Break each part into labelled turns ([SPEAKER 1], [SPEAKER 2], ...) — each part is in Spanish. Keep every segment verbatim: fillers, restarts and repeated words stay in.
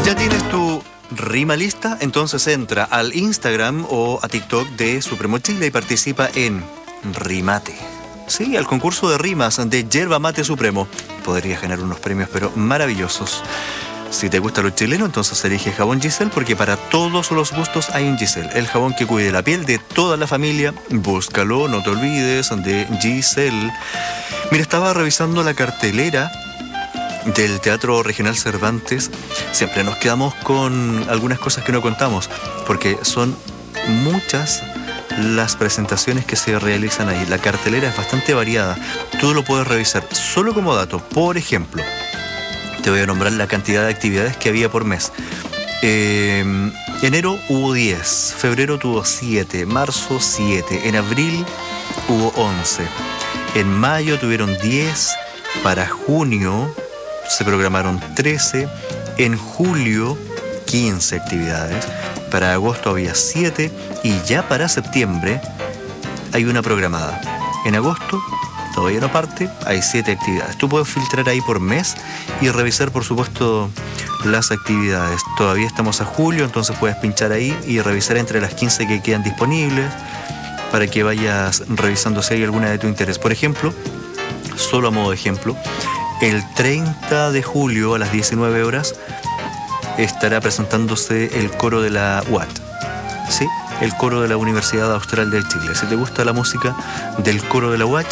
[SPEAKER 1] ¿Ya tienes tu rima lista? Entonces entra al Instagram o a TikTok de Supremo Chile y participa en Rimate. Sí, al concurso de rimas de Yerba Mate Supremo. Podrías ganar unos premios, pero maravillosos. Si te gusta lo chileno, entonces elige jabón Giselle, porque para todos los gustos hay un Giselle. El jabón que cuide la piel de toda la familia. Búscalo, no te olvides de Giselle. Mira, estaba revisando la cartelera del Teatro Regional Cervantes. Siempre nos quedamos con algunas cosas que no contamos, porque son muchas las presentaciones que se realizan ahí. La cartelera es bastante variada. Tú lo puedes revisar solo como dato. Por ejemplo, te voy a nombrar la cantidad de actividades que había por mes. Eh, enero hubo diez, febrero tuvo siete, marzo siete, en abril hubo once, en mayo tuvieron diez, para junio se programaron trece, en julio quince actividades, para agosto había siete y ya para septiembre hay una programada. En agosto todavía no parte, hay siete actividades. Tú puedes filtrar ahí por mes y revisar, por supuesto, las actividades. Todavía estamos a julio, entonces puedes pinchar ahí y revisar entre las quince que quedan disponibles para que vayas revisando si hay alguna de tu interés. Por ejemplo, solo a modo de ejemplo, el treinta de julio a las diecinueve horas estará presentándose el coro de la U A T. ¿Sí? El coro de la Universidad Austral del Chile. Si te gusta la música del coro de la U A T,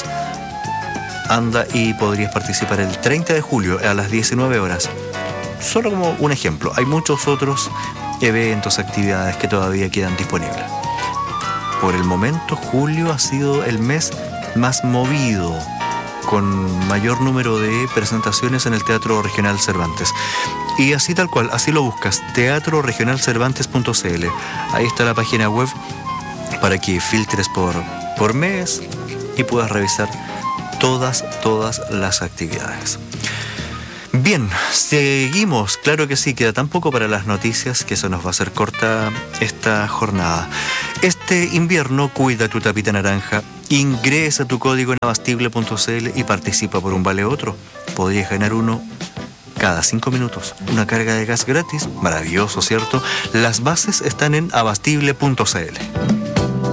[SPEAKER 1] anda y podrías participar el treinta de julio a las diecinueve horas. Solo como un ejemplo. Hay muchos otros eventos, actividades que todavía quedan disponibles. Por el momento, julio ha sido el mes más movido, con mayor número de presentaciones en el Teatro Regional Cervantes. Y así tal cual, así lo buscas, teatro regional cervantes punto c l. Ahí está la página web para que filtres por, por mes y puedas revisar todas, todas las actividades. Bien, seguimos. Claro que sí, queda tan poco para las noticias que se nos va a hacer corta esta jornada. Este invierno cuida tu tapita naranja. Ingresa tu código en abastible punto c l y participa por un vale otro. Podrías ganar uno cada cinco minutos. Una carga de gas gratis. Maravilloso, ¿cierto? Las bases están en abastible punto c l.